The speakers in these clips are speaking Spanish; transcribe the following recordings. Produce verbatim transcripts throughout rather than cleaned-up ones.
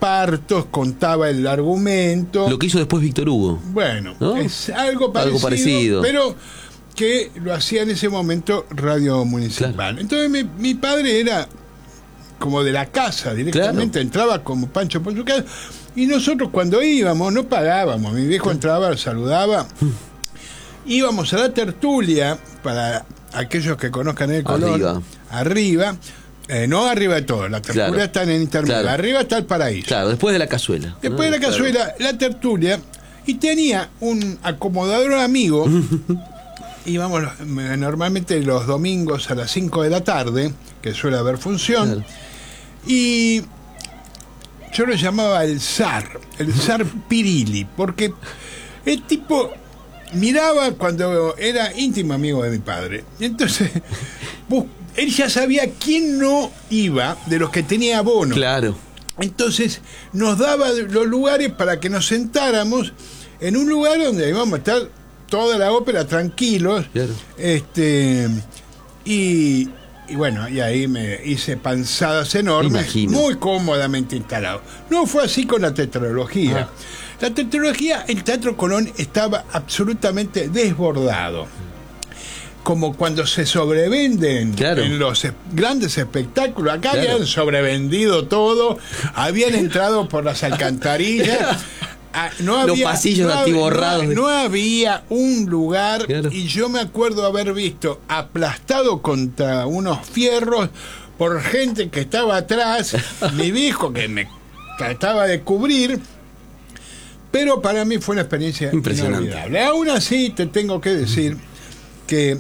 repartos, contaba el argumento. Lo que hizo después Víctor Hugo. Bueno, ¿no? es algo parecido, algo parecido, pero que lo hacía en ese momento Radio Municipal. Claro. Entonces mi, mi padre era como de la casa directamente, claro. Entraba como Pancho por su casa, y nosotros cuando íbamos no pagábamos, mi viejo entraba, saludaba, íbamos a la tertulia, para aquellos que conozcan el color, arriba, arriba eh, no arriba de todo, la tertulia claro. Está en el intermedio, claro. Arriba está el paraíso. Claro, después de la cazuela. Después ¿no? de la cazuela, claro. La tertulia, y tenía un acomodador amigo, íbamos normalmente los domingos a las cinco de la tarde, que suele haber función, claro. Y yo lo llamaba el zar, el zar Pirilli, porque el tipo miraba cuando era íntimo amigo de mi padre. Entonces, él ya sabía quién no iba de los que tenía abono. Claro. Entonces, nos daba los lugares para que nos sentáramos en un lugar donde íbamos a estar toda la ópera tranquilos. Claro. Este, y, y bueno, y ahí me hice panzadas enormes, muy cómodamente instalado. No fue así con la tetralogía. Ah. La tetralogía, el Teatro Colón estaba absolutamente desbordado. Como cuando se sobrevenden, claro. En los grandes espectáculos. Acá claro. Habían sobrevendido todo, habían entrado por las alcantarillas. No había, los pasillos no, atiborrados. No, no había un lugar, claro. Y yo me acuerdo haber visto aplastado contra unos fierros por gente que estaba atrás, mi viejo que me trataba de cubrir. Pero para mí fue una experiencia inolvidable. Aún así te tengo que decir que,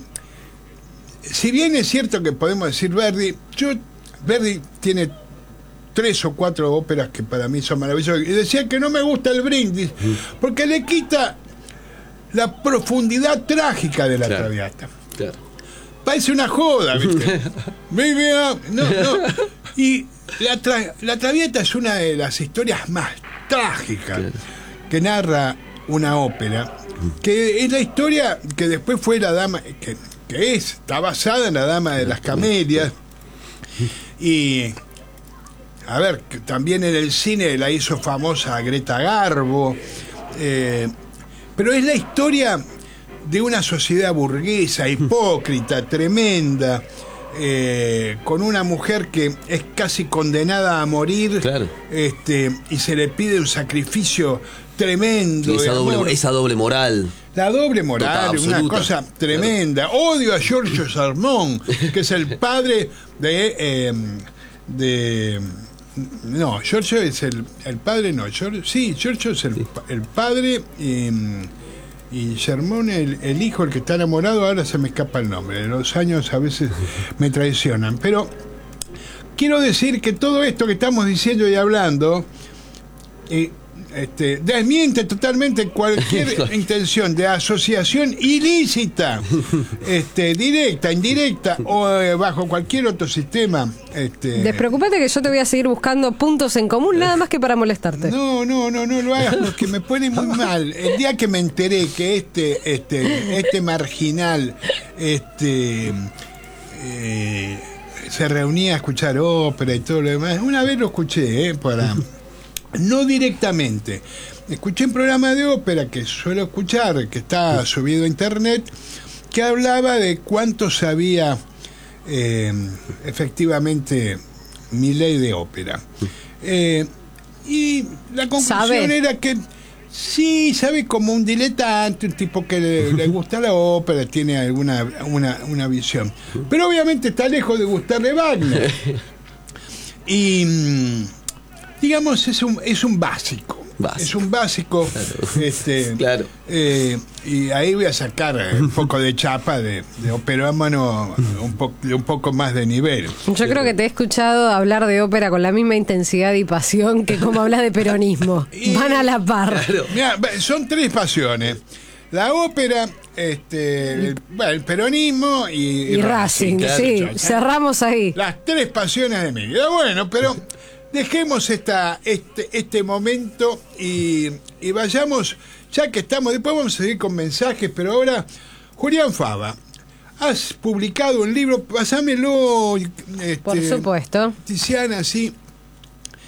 si bien es cierto que podemos decir Verdi, yo Verdi tiene tres o cuatro óperas que para mí son maravillosas, y decía que no me gusta el Brindis porque le quita la profundidad trágica de la claro, Traviata. Claro. Parece una joda, ¿viste? no, no. Y la, tra la Traviata es una de las historias más trágicas claro. que narra una ópera, que es la historia que después fue la dama, que, que es, está basada en la Dama de las Camelias, y a ver, que también en el cine la hizo famosa Greta Garbo, eh, pero es la historia de una sociedad burguesa, hipócrita, tremenda, eh, con una mujer que es casi condenada a morir, claro. este, y se le pide un sacrificio tremendo. Y esa, doble, esa doble moral. La doble moral, total, una cosa tremenda. Claro. Odio a Giorgio Salmón, que es el padre de... Eh, de no, Giorgio es el, el padre, no, Giorgio, sí, Giorgio es el, el padre, y, y Germón el, el hijo, el que está enamorado. Ahora se me escapa el nombre, los años a veces me traicionan, pero quiero decir que todo esto que estamos diciendo y hablando eh, este, desmiente totalmente cualquier intención de asociación ilícita, este, directa, indirecta o eh, bajo cualquier otro sistema. Este... Despreocúpate que yo te voy a seguir buscando puntos en común, nada más que para molestarte. No, no, no, no lo hagas porque me pone muy mal. El día que me enteré que este, este, este marginal, este, eh, se reunía a escuchar ópera y todo lo demás, una vez lo escuché, eh, para no directamente. Escuché un programa de ópera que suelo escuchar, que está subido a internet, que hablaba de cuánto sabía eh, efectivamente Milei de ópera. Eh, y la conclusión ¿Sabe? era que sí, sabe como un diletante, un tipo que le, le gusta la ópera, tiene alguna una, una visión. Pero obviamente está lejos de gustarle Wagner. Y... digamos, es un, es un básico. básico. Es un básico. Claro. Este, claro. Eh, y ahí voy a sacar un poco de chapa de, de operómano, un po, de un poco más de nivel. Yo sí. creo que te he escuchado hablar de ópera con la misma intensidad y pasión que como hablas de peronismo. Y, van a la par. Claro. Mirá, son tres pasiones. La ópera, este, el, bueno, el peronismo y, y, y Racing. Claro, sí, claro. Cerramos ahí. Las tres pasiones de mi vida. Bueno, pero... dejemos esta, este, este momento y, y vayamos, ya que estamos, después vamos a seguir con mensajes, pero ahora, Julián Fava, has publicado un libro, pasámelo, este, por supuesto, Tiziana, sí,